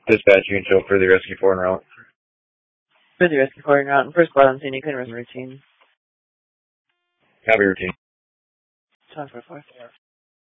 Dispatch, you can show for the rescue 4 en route. For the rescue 4 en route, and first squad on scene, you can run routine. Copy routine. 24-4.